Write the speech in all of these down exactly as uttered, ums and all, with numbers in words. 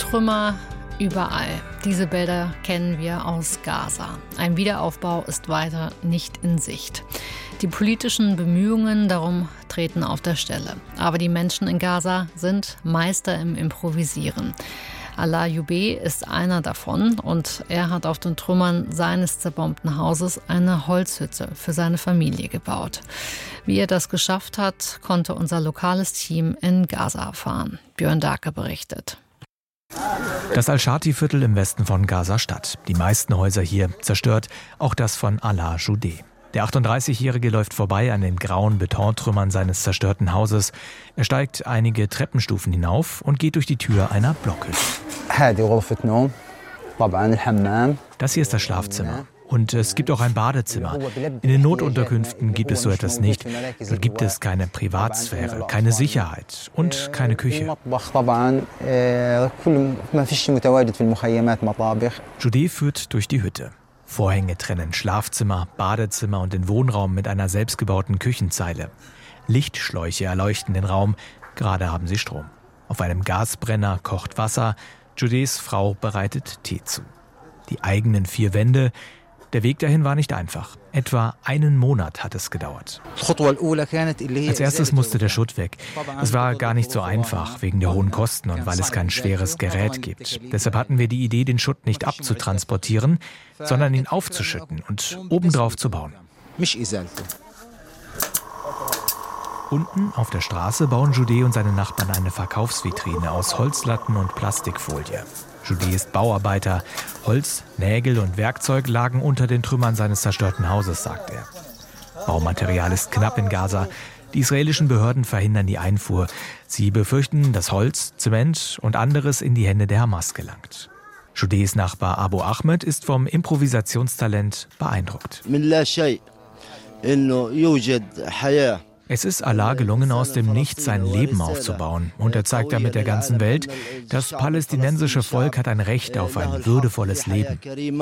Trümmer überall. Diese Bilder kennen wir aus Gaza. Ein Wiederaufbau ist weiter nicht in Sicht. Die politischen Bemühungen darum treten auf der Stelle. Aber die Menschen in Gaza sind Meister im Improvisieren. Alaa Youbé ist einer davon und er hat auf den Trümmern seines zerbombten Hauses eine Holzhütte für seine Familie gebaut. Wie er das geschafft hat, konnte unser lokales Team in Gaza erfahren. Björn Darke berichtet. Das Al-Shati-Viertel im Westen von Gaza-Stadt. Die meisten Häuser hier zerstört, auch das von Alaa Youbé. Der achtunddreißigjährige läuft vorbei an den grauen Betontrümmern seines zerstörten Hauses. Er steigt einige Treppenstufen hinauf und geht durch die Tür einer Blockhütte. Das hier ist das Schlafzimmer. Und es gibt auch ein Badezimmer. In den Notunterkünften gibt es so etwas nicht. Dort gibt es keine Privatsphäre, keine Sicherheit und keine Küche. Youbé führt durch die Hütte. Vorhänge trennen Schlafzimmer, Badezimmer und den Wohnraum mit einer selbstgebauten Küchenzeile. Lichtschläuche erleuchten den Raum, gerade haben sie Strom. Auf einem Gasbrenner kocht Wasser, Youbés Frau bereitet Tee zu. Die eigenen vier Wände, der Weg dahin war nicht einfach. Etwa einen Monat hat es gedauert. Als erstes musste der Schutt weg. Es war gar nicht so einfach, wegen der hohen Kosten und weil es kein schweres Gerät gibt. Deshalb hatten wir die Idee, den Schutt nicht abzutransportieren, sondern ihn aufzuschütten und obendrauf zu bauen. Unten auf der Straße bauen Youbé und seine Nachbarn eine Verkaufsvitrine aus Holzlatten und Plastikfolie. Youbé ist Bauarbeiter. Holz, Nägel und Werkzeug lagen unter den Trümmern seines zerstörten Hauses, sagt er. Baumaterial ist knapp in Gaza. Die israelischen Behörden verhindern die Einfuhr. Sie befürchten, dass Holz, Zement und anderes in die Hände der Hamas gelangt. Youbés Nachbar Abu Ahmed ist vom Improvisationstalent beeindruckt. Es ist Alaa gelungen, aus dem Nichts sein Leben aufzubauen. Und er zeigt damit der ganzen Welt, das palästinensische Volk hat ein Recht auf ein würdevolles Leben.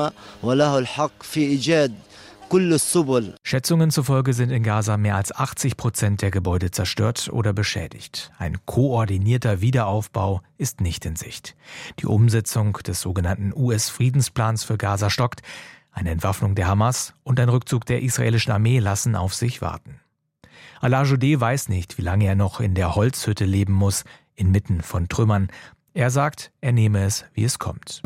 Schätzungen zufolge sind in Gaza mehr als achtzig Prozent der Gebäude zerstört oder beschädigt. Ein koordinierter Wiederaufbau ist nicht in Sicht. Die Umsetzung des sogenannten U S-Friedensplans für Gaza stockt. Eine Entwaffnung der Hamas und ein Rückzug der israelischen Armee lassen auf sich warten. Alaa Youbé weiß nicht, wie lange er noch in der Holzhütte leben muss, inmitten von Trümmern. Er sagt, er nehme es, wie es kommt.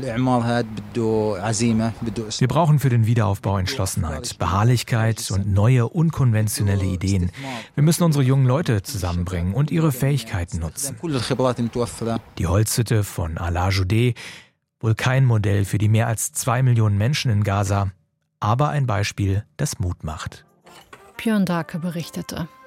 Wir brauchen für den Wiederaufbau Entschlossenheit, Beharrlichkeit und neue, unkonventionelle Ideen. Wir müssen unsere jungen Leute zusammenbringen und ihre Fähigkeiten nutzen. Die Holzhütte von Alaa Youbé, wohl kein Modell für die mehr als zwei Millionen Menschen in Gaza, aber ein Beispiel, das Mut macht. Björn Darke berichtete.